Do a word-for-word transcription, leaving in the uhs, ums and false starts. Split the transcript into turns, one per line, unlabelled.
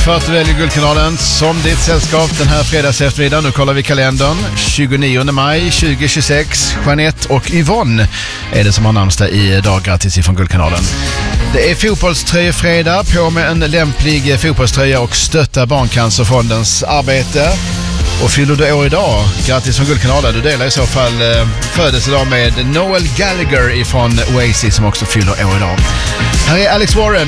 för att du väljer Guldkanalen som ditt sällskap den här fredags eftermiddagen. Nu kollar vi kalendern. tjugonionde maj tjugohundratjugosex. Jeanette och Yvonne är det som har namnsdag idag. Grattis ifrån Guldkanalen. Det är fotbollströjefredag. På med en lämplig fotbollströja och stötta Barncancerfondens arbete. Och fyller du år idag, grattis från Guldkanalen. Du delar i så fall eh, födelsedag med Noel Gallagher ifrån Oasis som också fyller år idag. Här är Alex Warren.